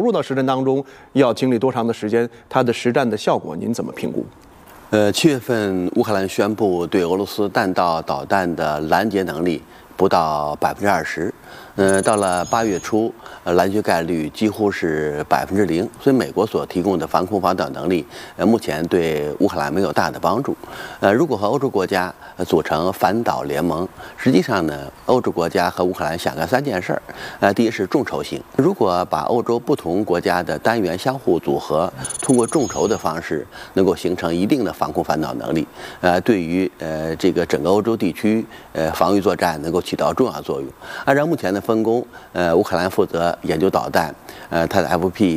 入到实战当中，要经历多长的时间？它的实战的效果您怎么评估 7月份，乌克兰宣布对俄罗斯弹道导弹的拦截能力不到20%。到了8月初，拦截概率几乎是0%，所以美国所提供的防空防导能力，目前对乌克兰没有大的帮助。如果和欧洲国家组成反导联盟，实际上呢，欧洲国家和乌克兰想干3件事儿。第一是众筹性，如果把欧洲不同国家的单元相互组合，通过众筹的方式，能够形成一定的防空反导能力，对于这个整个欧洲地区防御作战能够起到重要作用。按照目前的分工，乌克兰负责研究导弹，它的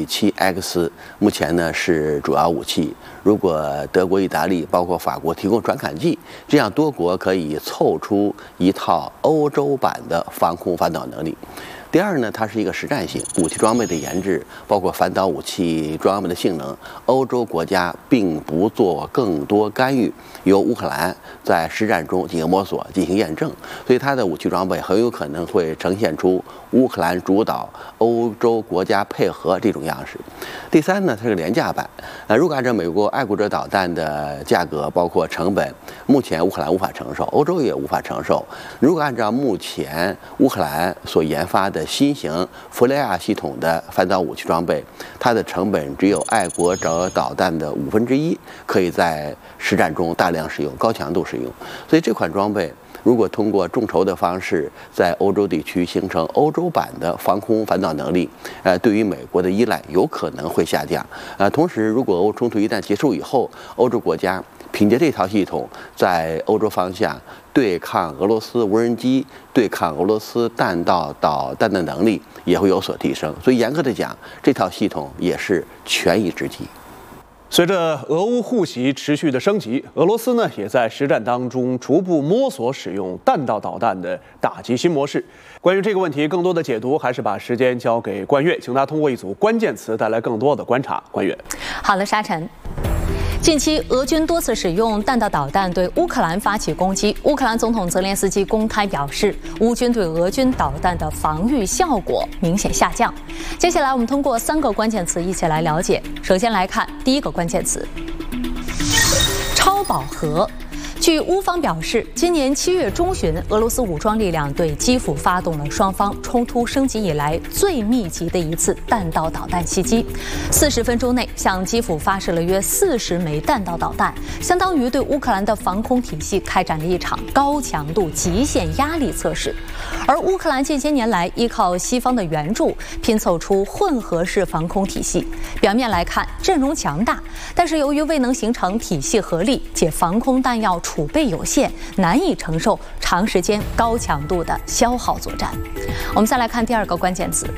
FP7X 目前呢是主要武器。如果德国、意大利包括法国提供传感器，这样多国可以凑出一套欧洲版的防空反导能力。第二呢，它是一个实战性武器装备的研制，包括反导武器装备的性能，欧洲国家并不做更多干预，由乌克兰在实战中进行摸索、进行验证，所以它的武器装备很有可能会呈现出乌克兰主导、欧洲国家配合这种样式。第三呢，它是廉价版。如果按照美国爱国者导弹的价格，包括成本，目前乌克兰无法承受，欧洲也无法承受。如果按照目前乌克兰所研发的新型弗雷亚系统的反导武器装备，它的成本只有爱国者导弹的1/5，可以在实战中大量使用、高强度使用。所以这款装备如果通过众筹的方式在欧洲地区形成欧洲版的防空反导能力，对于美国的依赖有可能会下降。同时，如果欧冲突一旦结束以后，欧洲国家凭借这套系统在欧洲方向对抗俄罗斯无人机、对抗俄罗斯弹道导弹的能力也会有所提升。所以严格的讲，这套系统也是权宜之计。 随着俄乌互袭持续的升级，俄罗斯呢也在实战当中逐步摸索使用弹道导弹的打击新模式。关于这个问题，更多的解读还是把时间交给关悦，请他通过一组关键词带来更多的观察。关悦， 好的，沙尘。近期，俄军多次使用弹道导弹对乌克兰发起攻击。乌克兰总统泽连斯基公开表示，乌军对俄军导弹的防御效果明显下降。接下来，我们通过3个关键词一起来了解。首先来看第一个关键词：超饱和。据乌方表示，今年7月中旬，俄罗斯武装力量对基辅发动了双方冲突升级以来最密集的一次弹道导弹袭击。40分钟内，向基辅发射了约40枚弹道导弹，相当于对乌克兰的防空体系开展了一场高强度极限压力测试。而乌克兰近些年来依靠西方的援助，拼凑出混合式防空体系。表面来看，阵容强大，但是由于未能形成体系合力，且防空弹药储备有限，难以承受长时间高强度的消耗作战。我们再来看第2个关键词：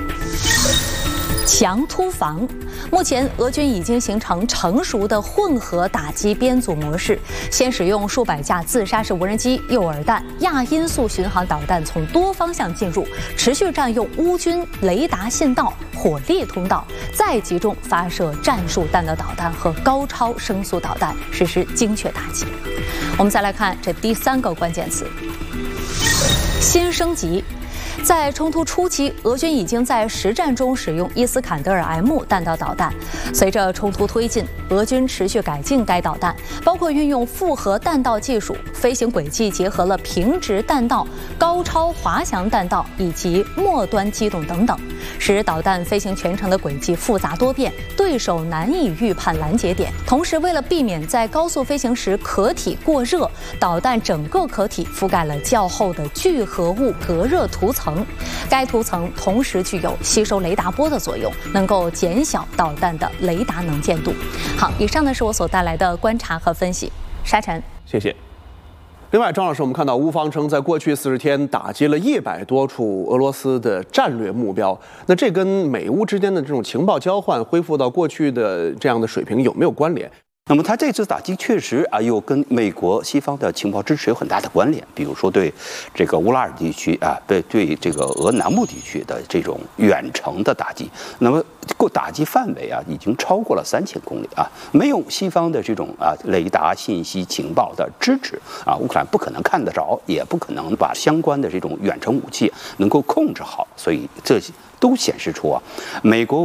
强突防。目前，俄军已经形成成熟的混合打击编组模式，先使用数百架自杀式无人机、诱饵弹、亚音速巡航导弹从多方向进入，持续占用乌军雷达信道、火力通道，再集中发射战术弹道导弹和高超声速导弹，实施精确打击。我们再来看这第3个关键词：新升级。在冲突初期，俄军已经在实战中使用伊斯坎德尔 M 弹道导弹。随着冲突推进，俄军持续改进该导弹，包括运用复合弹道技术，飞行轨迹结合了平直弹道、高超滑翔弹道以及末端机动等等，使导弹飞行全程的轨迹复杂多变，对手难以预判拦截点。同时，为了避免在高速飞行时壳体过热，导弹整个壳体覆盖了较厚的聚合物隔热涂层。该涂层同时具有吸收雷达波的作用，能够减小导弹的雷达能见度。好，以上呢是我所带来的观察和分析。沙尘， 谢谢。另外，张老师，我们看到乌方称在过去40天打击了100多处俄罗斯的战略目标，那这跟美乌之间的这种情报交换恢复到过去的这样的水平有没有关联？ 那么，它这次打击确实又跟美国西方的情报支持有很大的关联。比如说，对这个乌拉尔地区对这个俄南部地区的这种远程的打击，那么打击范围已经超过了3000公里没有西方的这种雷达信息情报的支持乌克兰不可能看得着，也不可能把相关的这种远程武器能够控制好。所以这都显示出美国